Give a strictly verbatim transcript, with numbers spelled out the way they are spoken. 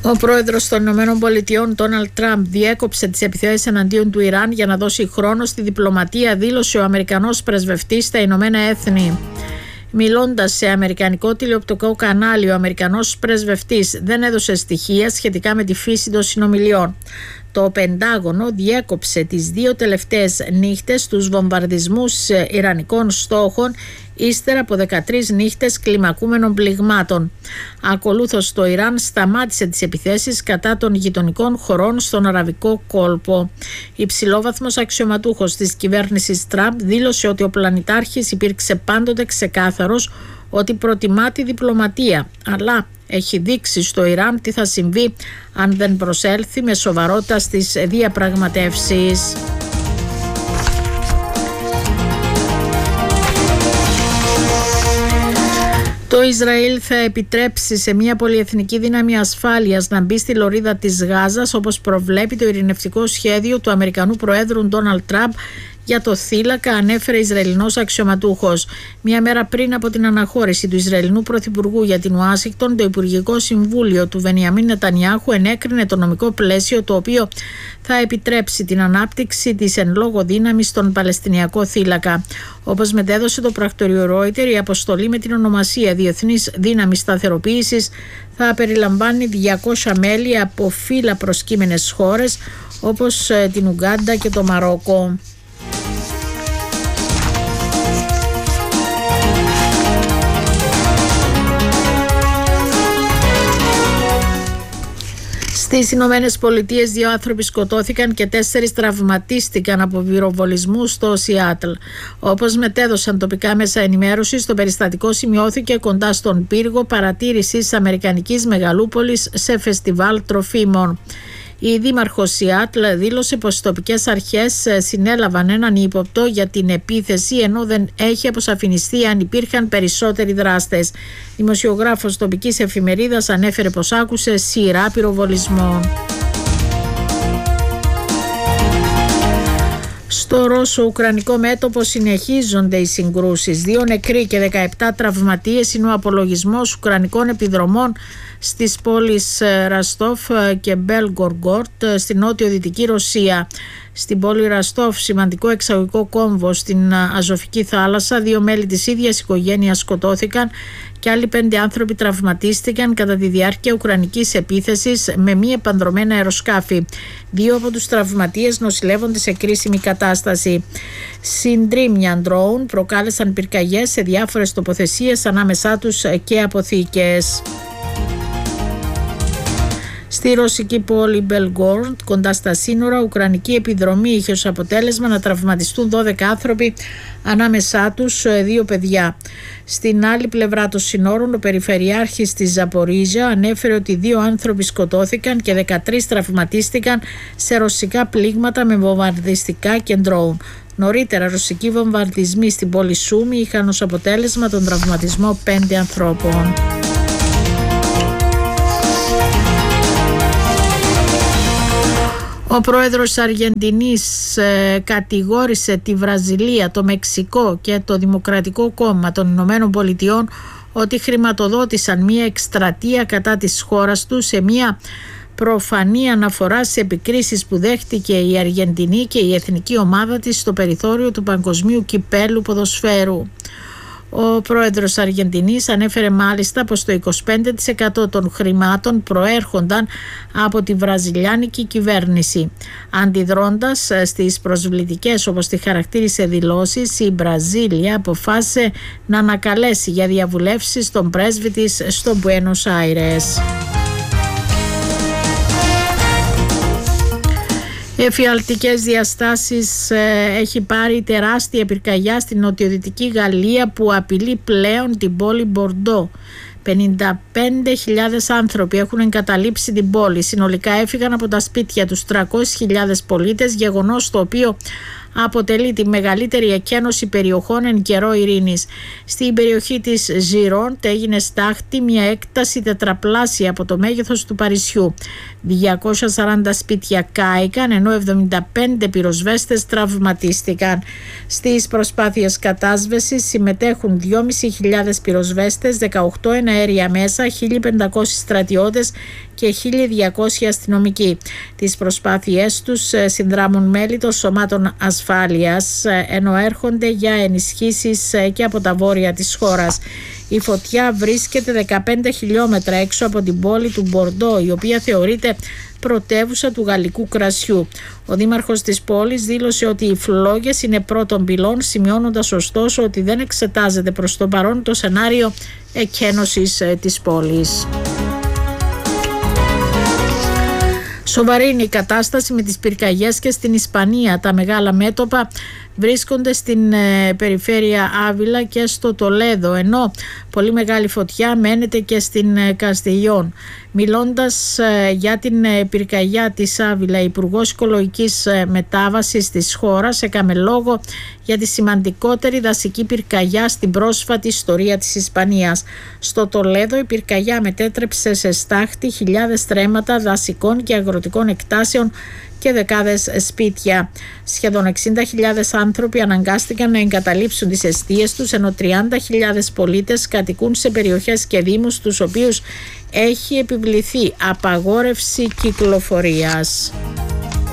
Ο πρόεδρος των Ηνωμένων Πολιτειών, Ντόναλντ Τραμπ, διέκοψε τις επιθέσεις εναντίον του Ιράν για να δώσει χρόνο στη διπλωματία, δήλωσε ο Αμερικανός πρεσβευτής στα Ηνωμένα Έθνη. Μιλώντας σε αμερικανικό τηλεοπτικό κανάλι, ο Αμερικανός πρεσβευτής δεν έδωσε στοιχεία σχετικά με τη φύση των συνομιλιών. Το Πεντάγωνο διέκοψε τις δύο τελευταίες νύχτες τους βομβαρδισμούς ιρανικών στόχων ύστερα από δεκατρείς νύχτες κλιμακούμενων πληγμάτων. Ακολούθως, το Ιράν σταμάτησε τις επιθέσεις κατά των γειτονικών χωρών στον Αραβικό κόλπο. Υψηλόβαθμος αξιωματούχος της κυβέρνησης Τραμπ δήλωσε ότι ο πλανητάρχης υπήρξε πάντοτε ξεκάθαρος ότι προτιμά τη διπλωματία, αλλά έχει δείξει στο Ιράν τι θα συμβεί αν δεν προσέλθει με σοβαρότητα στις διαπραγματεύσεις. Το Ισραήλ θα επιτρέψει σε μια πολυεθνική δύναμη ασφάλειας να μπει στη λωρίδα της Γάζας, όπως προβλέπει το ειρηνευτικό σχέδιο του Αμερικανού Προέδρου Ντόναλντ Τραμπ για το θύλακα, ανέφερε Ισραηλινός αξιωματούχος. Μία μέρα πριν από την αναχώρηση του Ισραηλινού Πρωθυπουργού για την Ουάσιγκτον, το Υπουργικό Συμβούλιο του Μπενιαμίν Νετανιάχου ενέκρινε το νομικό πλαίσιο το οποίο θα επιτρέψει την ανάπτυξη της εν λόγω δύναμης στον Παλαιστινιακό θύλακα. Όπως μετέδωσε το πρακτορείο Reuters, η αποστολή με την ονομασία Διεθνής Δύναμη Σταθεροποίησης θα περιλαμβάνει διακόσια μέλη από φύλλα προσκύμενες χώρες όπως την Ουγκάντα και το Μαρόκο. Στις Ηνωμένες Πολιτείες δύο άνθρωποι σκοτώθηκαν και τέσσερις τραυματίστηκαν από πυροβολισμούς στο Σιάτλ. Όπως μετέδωσαν τοπικά μέσα ενημέρωσης, το περιστατικό σημειώθηκε κοντά στον πύργο παρατήρησης αμερικανικής μεγαλούπολης σε φεστιβάλ τροφίμων. Η δήμαρχος Σιάτλ δήλωσε πως οι τοπικές αρχές συνέλαβαν έναν ύποπτο για την επίθεση, ενώ δεν έχει αποσαφινιστεί αν υπήρχαν περισσότεροι δράστες. Δημοσιογράφος τοπικής εφημερίδας ανέφερε πως άκουσε σειρά πυροβολισμών. Στο Ρώσο-Ουκρανικό μέτωπο συνεχίζονται οι συγκρούσεις. Δύο νεκροί και δεκαεπτά τραυματίες είναι ο απολογισμός ουκρανικών επιδρομών στις πόλεις Ραστόφ και Μπέλγκοργορτ στην νότιο-δυτική Ρωσία. Στην πόλη Ραστόφ, σημαντικό εξαγωγικό κόμβο στην Αζωφική θάλασσα, δύο μέλη της ίδιας οικογένειας σκοτώθηκαν και άλλοι πέντε άνθρωποι τραυματίστηκαν κατά τη διάρκεια ουκρανικής επίθεσης με μη επανδρομένα αεροσκάφη. Δύο από τους τραυματίες νοσηλεύονται σε κρίσιμη κατάσταση. Συντρίμμια ντρόουν προκάλεσαν πυρκαγιές σε διάφορες τοποθεσίες, ανάμεσά τους και αποθήκες. Στη ρωσική πόλη Μπελγκόρντ, κοντά στα σύνορα, ουκρανική επιδρομή είχε ως αποτέλεσμα να τραυματιστούν δώδεκα άνθρωποι, ανάμεσά τους δύο παιδιά. Στην άλλη πλευρά των συνόρων, ο περιφερειάρχης της Ζαπορίζια ανέφερε ότι δύο άνθρωποι σκοτώθηκαν και δεκατρείς τραυματίστηκαν σε ρωσικά πλήγματα με βομβαρδιστικά και ντρόουν. Νωρίτερα, ρωσικοί βομβαρδισμοί στην πόλη Σούμι είχαν ως αποτέλεσμα τον τραυματισμό πέντε ανθρώπων. Ο πρόεδρος της Αργεντινής ε, κατηγόρησε τη Βραζιλία, το Μεξικό και το Δημοκρατικό Κόμμα των Ηνωμένων Πολιτειών ότι χρηματοδότησαν μια εκστρατεία κατά της χώρας του σε μια προφανή αναφορά σε επικρίσεις που δέχτηκε η Αργεντινή και η εθνική ομάδα της στο περιθώριο του Παγκοσμίου Κυπέλλου Ποδοσφαίρου. Ο πρόεδρος Αργεντινής ανέφερε μάλιστα πως το είκοσι πέντε τοις εκατό των χρημάτων προέρχονταν από τη βραζιλιάνικη κυβέρνηση. Αντιδρώντας στις προσβλητικές, όπως τη χαρακτήρισε, δηλώσεις, η Βραζίλια αποφάσισε να ανακαλέσει για διαβουλεύσεις τον πρέσβη της στο Μπουένος Άιρες. Εφιαλτικές διαστάσεις ε, έχει πάρει τεράστια πυρκαγιά στην νοτιοδυτική Γαλλία που απειλεί πλέον την πόλη Μπορντό. πενήντα πέντε χιλιάδες άνθρωποι έχουν εγκαταλείψει την πόλη. Συνολικά έφυγαν από τα σπίτια τους τριακόσιες χιλιάδες πολίτες, γεγονός το οποίο αποτελεί τη μεγαλύτερη εκένωση περιοχών εν καιρό ειρήνης. Στην περιοχή της Ζιρόντ έγινε στάχτη μια έκταση τετραπλάσια από το μέγεθος του Παρισιού. διακόσια σαράντα σπίτια κάηκαν, ενώ εβδομήντα πέντε πυροσβέστες τραυματίστηκαν. Στις προσπάθειες κατάσβεσης συμμετέχουν δυόμισι χιλιάδες πυροσβέστες, δεκαοκτώ εναέρια μέσα, χίλια πεντακόσιοι στρατιώτες και χίλια διακόσιοι αστυνομικοί. Τις προσπάθειές τους συνδράμουν μέλη των σωμάτων ασφάλειας, ενώ έρχονται για ενισχύσεις και από τα βόρεια της χώρας. Η φωτιά βρίσκεται δεκαπέντε χιλιόμετρα έξω από την πόλη του Μπορντό, η οποία θεωρείται πρωτεύουσα του γαλλικού κρασιού. Ο δήμαρχος της πόλης δήλωσε ότι οι φλόγες είναι πρώτων πυλών, σημειώνοντας ωστόσο ότι δεν εξετάζεται προς το παρόν το σενάριο εκένωσης της πόλης. Σοβαρή είναι η κατάσταση με τις πυρκαγιές και στην Ισπανία. Τα μεγάλα μέτωπα βρίσκονται στην ε, περιφέρεια Άβυλα και στο Τολέδο, ενώ πολύ μεγάλη φωτιά μένεται και στην ε, Καστιλιόν. Μιλώντας ε, για την ε, πυρκαγιά της Άβυλα, η Υπουργός Οικολογικής ε, Μετάβασης της χώρας έκαμε λόγο για τη σημαντικότερη δασική πυρκαγιά στην πρόσφατη ιστορία της Ισπανίας. Στο Τολέδο η πυρκαγιά μετέτρεψε σε στάχτη χιλιάδες στρέμματα δασικών και αγροτικών εκτάσεων και δεκάδες σπίτια. Σχεδόν εξήντα χιλιάδες άνθρωποι αναγκάστηκαν να εγκαταλείψουν τις εστίες τους, ενώ τριάντα χιλιάδες πολίτες κατοικούν σε περιοχές και δήμους στους οποίους έχει επιβληθεί απαγόρευση κυκλοφορίας.